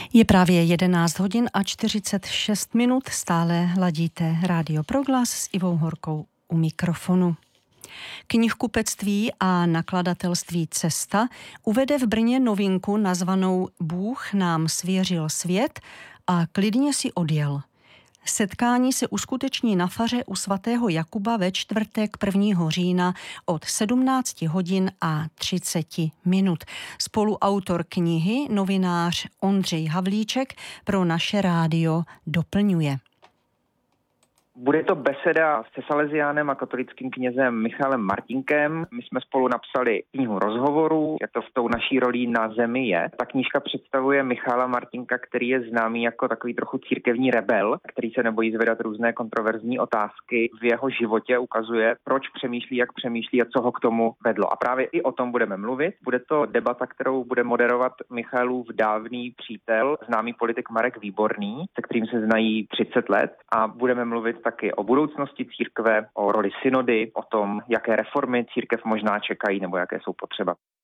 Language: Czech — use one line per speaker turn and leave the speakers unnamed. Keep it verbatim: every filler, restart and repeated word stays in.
Je právě jedenáct hodin a čtyřicet šest minut, stále ladíte Rádio Proglas s Ivou Horkou u mikrofonu. Knihkupectví a nakladatelství Cesta uvede v Brně novinku nazvanou Bůh nám svěřil svět a klidně si odjel. Setkání se uskuteční na faře u svatého Jakuba ve čtvrtek prvního října od sedmnáct hodin a třicet minut. Spoluautor knihy, novinář Ondřej Havlíček, pro naše rádio doplňuje.
Bude to beseda se Salesiánem a katolickým knězem Michalem Martinkem. My jsme spolu napsali knihu rozhovorů, jak to v tou naší rolí na zemi je. Ta knížka představuje Michala Martinka, který je známý jako takový trochu církevní rebel, který se nebojí zvedat různé kontroverzní otázky. V jeho životě ukazuje, proč přemýšlí, jak přemýšlí a co ho k tomu vedlo. A právě i o tom budeme mluvit. Bude to debata, kterou bude moderovat Michalův dávný přítel, známý politik Marek Výborný, se kterým se znají třicet let, a budeme mluvit taky o budoucnosti církve, o roli synody, o tom, jaké reformy církev možná čekají nebo jaké jsou potřeba.